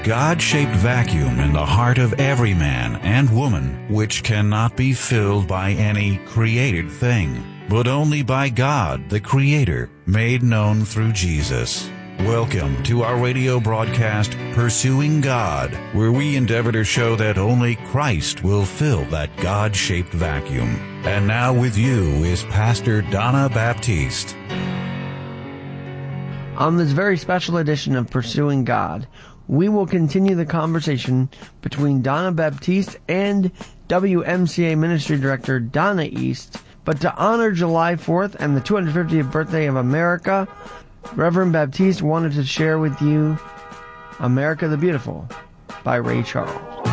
God-shaped vacuum in the heart of every man and woman, which cannot be filled by any created thing, but only by God, the Creator, made known through Jesus. Welcome to our radio broadcast, Pursuing God, where we endeavor to show that only Christ will fill that God-shaped vacuum. And now with you is Pastor Donna Baptiste. On this very special edition of Pursuing God, we will continue the conversation between Donna Baptiste and WMCA Ministry Director Donna East. But to honor July 4th and the 250th birthday of America, Reverend Baptiste wanted to share with you America the Beautiful by Ray Charles.